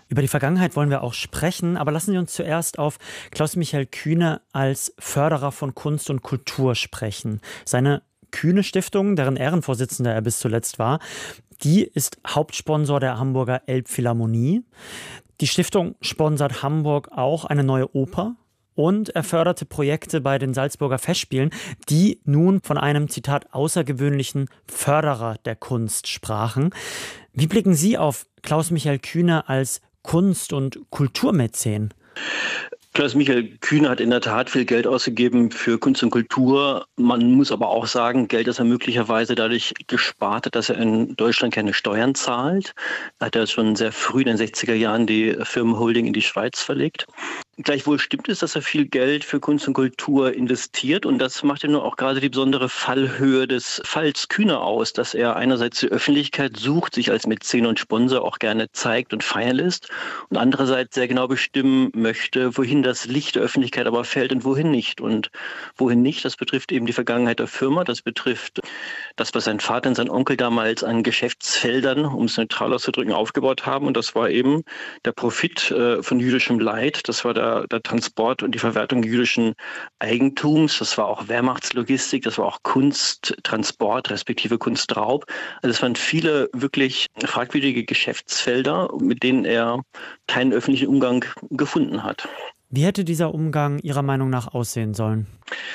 Über die Vergangenheit wollen wir auch sprechen, aber lassen Sie uns zuerst auf Klaus-Michael Kühne als Förderer von Kunst und Kultur sprechen. Seine Kühne-Stiftung, deren Ehrenvorsitzender er bis zuletzt war, die ist Hauptsponsor der Hamburger Elbphilharmonie. Die Stiftung sponsert Hamburg auch eine neue Oper. Und er förderte Projekte bei den Salzburger Festspielen, die nun von einem, Zitat, außergewöhnlichen Förderer der Kunst sprachen. Wie blicken Sie auf Klaus-Michael Kühne als Kunst- und Kulturmäzen? Klaus-Michael Kühne hat in der Tat viel Geld ausgegeben für Kunst und Kultur. Man muss aber auch sagen, Geld, das er möglicherweise dadurch gespart hat, dass er in Deutschland keine Steuern zahlt. Er hat ja schon sehr früh in den 60er Jahren die Firmenholding in die Schweiz verlegt. Gleichwohl stimmt es, dass er viel Geld für Kunst und Kultur investiert, und das macht ihm nur auch gerade die besondere Fallhöhe des Falls Kühne aus, dass er einerseits die Öffentlichkeit sucht, sich als Mäzen und Sponsor auch gerne zeigt und feiern lässt, und andererseits sehr genau bestimmen möchte, wohin das Licht der Öffentlichkeit aber fällt und wohin nicht. Und wohin nicht, das betrifft eben die Vergangenheit der Firma, das betrifft das, was sein Vater und sein Onkel damals an Geschäftsfeldern, um es neutral auszudrücken, aufgebaut haben, und das war eben der Profit von jüdischem Leid, das war der Transport und die Verwertung jüdischen Eigentums, das war auch Wehrmachtslogistik, das war auch Kunsttransport respektive Kunstraub. Also es waren viele wirklich fragwürdige Geschäftsfelder, mit denen er keinen öffentlichen Umgang gefunden hat. Wie hätte dieser Umgang Ihrer Meinung nach aussehen sollen?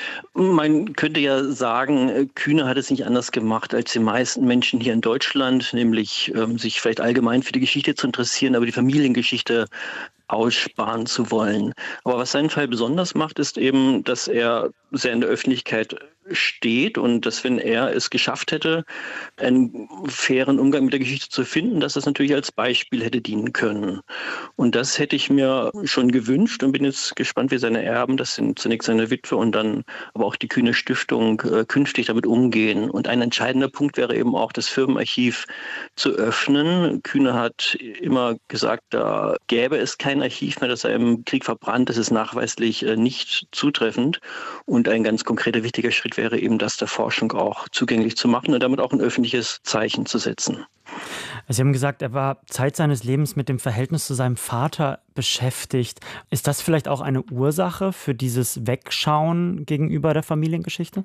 Man könnte ja sagen, Kühne hat es nicht anders gemacht als die meisten Menschen hier in Deutschland, nämlich sich vielleicht allgemein für die Geschichte zu interessieren, aber die Familiengeschichte aussparen zu wollen. Aber was seinen Fall besonders macht, ist eben, dass er sehr in der Öffentlichkeit steht und dass, wenn er es geschafft hätte, einen fairen Umgang mit der Geschichte zu finden, dass das natürlich als Beispiel hätte dienen können. Und das hätte ich mir schon gewünscht und bin jetzt gespannt, wie seine Erben, das sind zunächst seine Witwe und dann aber auch die Kühne Stiftung, künftig damit umgehen. Und ein entscheidender Punkt wäre eben auch, das Firmenarchiv zu öffnen. Kühne hat immer gesagt, da gäbe es kein Archiv mehr, das sei im Krieg verbrannt. Das ist nachweislich nicht zutreffend. Und ein ganz konkreter, wichtiger Schritt wäre eben, das der Forschung auch zugänglich zu machen und damit auch ein öffentliches Zeichen zu setzen. Sie haben gesagt, er war Zeit seines Lebens mit dem Verhältnis zu seinem Vater beschäftigt. Ist das vielleicht auch eine Ursache für dieses Wegschauen gegenüber der Familiengeschichte?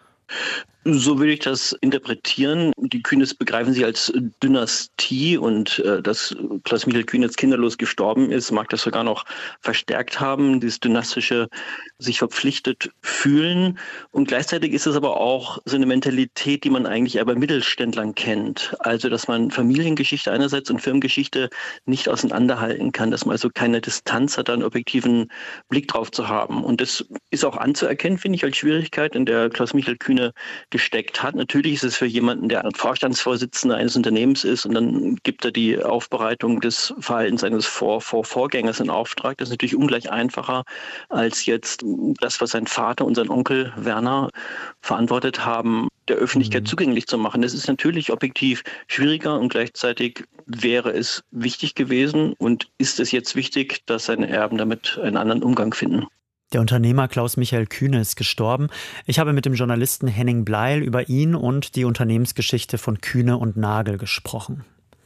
So würde ich das interpretieren. Die Kühnes begreifen sich als Dynastie, und dass Klaus-Michael Kühne jetzt kinderlos gestorben ist, mag das sogar noch verstärkt haben, dieses dynastische sich verpflichtet fühlen. Und gleichzeitig ist es aber auch so eine Mentalität, die man eigentlich eher bei Mittelständlern kennt. Also, dass man Familiengeschichte einerseits und Firmengeschichte nicht auseinanderhalten kann, dass man also keine Distanz hat, da einen objektiven Blick drauf zu haben. Und das ist auch anzuerkennen, finde ich, als Schwierigkeit, in der Klaus-Michael Kühne gesteckt hat. Natürlich ist es für jemanden, der Vorstandsvorsitzender eines Unternehmens ist, und dann gibt er die Aufbereitung des Verhaltens eines Vorgängers in Auftrag. Das ist natürlich ungleich einfacher als jetzt das, was sein Vater und sein Onkel Werner verantwortet haben, der Öffentlichkeit zugänglich zu machen. Das ist natürlich objektiv schwieriger, und gleichzeitig wäre es wichtig gewesen und ist es jetzt wichtig, dass seine Erben damit einen anderen Umgang finden. Der Unternehmer Klaus-Michael Kühne ist gestorben. Ich habe mit dem Journalisten Henning Bleil über ihn und die Unternehmensgeschichte von Kühne und Nagel gesprochen.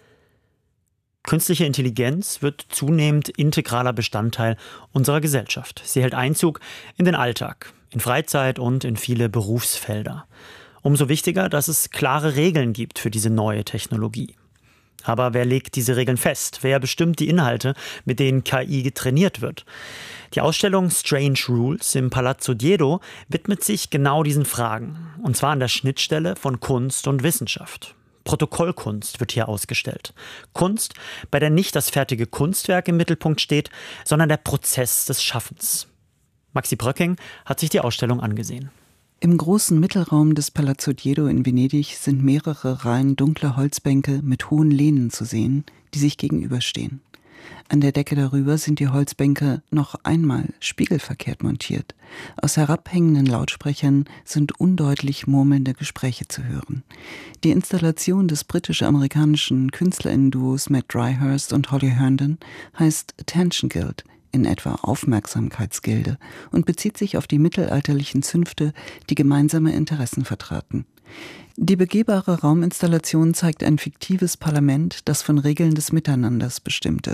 Künstliche Intelligenz wird zunehmend integraler Bestandteil unserer Gesellschaft. Sie hält Einzug in den Alltag, in Freizeit und in viele Berufsfelder. Umso wichtiger, dass es klare Regeln gibt für diese neue Technologie. Aber wer legt diese Regeln fest? Wer bestimmt die Inhalte, mit denen KI getrainiert wird? Die Ausstellung Strange Rules im Palazzo Diedo widmet sich genau diesen Fragen. Und zwar an der Schnittstelle von Kunst und Wissenschaft. Protokollkunst wird hier ausgestellt. Kunst, bei der nicht das fertige Kunstwerk im Mittelpunkt steht, sondern der Prozess des Schaffens. Maxi Bröcking hat sich die Ausstellung angesehen. Im großen Mittelraum des Palazzo Diedo in Venedig sind mehrere Reihen dunkler Holzbänke mit hohen Lehnen zu sehen, die sich gegenüberstehen. An der Decke darüber sind die Holzbänke noch einmal spiegelverkehrt montiert. Aus herabhängenden Lautsprechern sind undeutlich murmelnde Gespräche zu hören. Die Installation des britisch-amerikanischen KünstlerInnen-Duos Matt Dryhurst und Holly Herndon heißt Attention Guild, in etwa Aufmerksamkeitsgilde, und bezieht sich auf die mittelalterlichen Zünfte, die gemeinsame Interessen vertraten. Die begehbare Rauminstallation zeigt ein fiktives Parlament, das von Regeln des Miteinanders bestimmt ist.